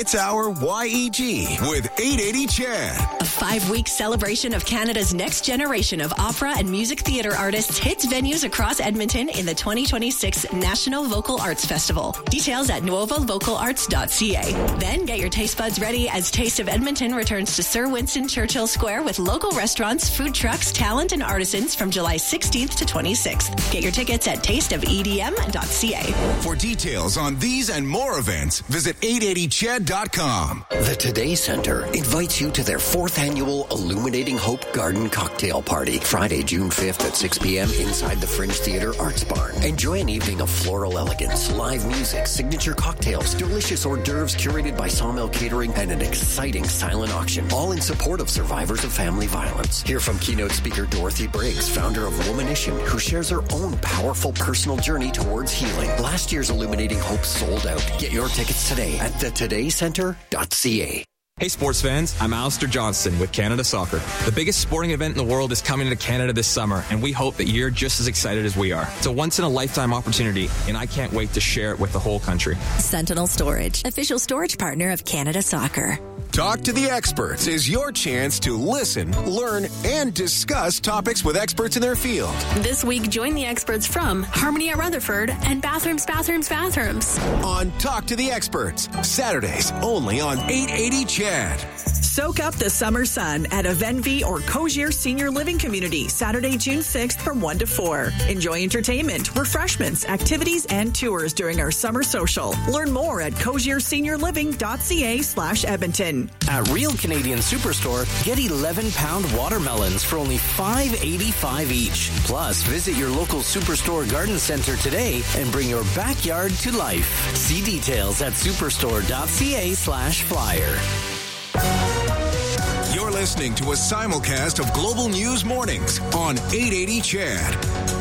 Hits Hour YEG with 880 Chad. A 5-week celebration of Canada's next generation of opera and music theatre artists hits venues across Edmonton in the 2026 National Vocal Arts Festival. Details at nuovovocalarts.ca. Then get your taste buds ready as Taste of Edmonton returns to Sir Winston Churchill Square with local restaurants, food trucks, talent, and artisans from July 16th to 26th. Get your tickets at tasteofedm.ca. For details on these and more events, visit 880chad.com. The Today Center invites you to their 4th annual Illuminating Hope Garden Cocktail Party, Friday, June 5th at 6 p.m. inside the Fringe Theater Arts Barn. Enjoy an evening of floral elegance, live music, signature cocktails, delicious hors d'oeuvres curated by Sawmill Catering, and an exciting silent auction, all in support of survivors of family violence. Hear from keynote speaker Dorothy Briggs, founder of Womanition, who shares her own powerful personal journey towards healing. Last year's Illuminating Hope sold out. Get your tickets today at thetodaycenter.ca. Hey sports fans, I'm Alistair Johnston with Canada Soccer. The biggest sporting event in the world is coming to Canada this summer, and we hope that you're just as excited as we are. It's a once-in-a-lifetime opportunity, and I can't wait to share it with the whole country. Sentinel Storage, official storage partner of Canada Soccer. Talk to the Experts is your chance to listen, learn, and discuss topics with experts in their field. This week, join the experts from Harmony at Rutherford and Bathrooms on Talk to the Experts, Saturdays only on 880 Chad. Soak up the summer sun at a Venvi or Cogier Senior Living Community, Saturday, June 6th from 1 to 4. Enjoy entertainment, refreshments, activities, and tours during our summer social. Learn more at cogierseniorliving.ca/Edmonton. At Real Canadian Superstore, get 11-pound watermelons for only $5.85 each. Plus, visit your local Superstore garden center today and bring your backyard to life. See details at superstore.ca/flyer. You're listening to a simulcast of Global News Mornings on 880 Chad.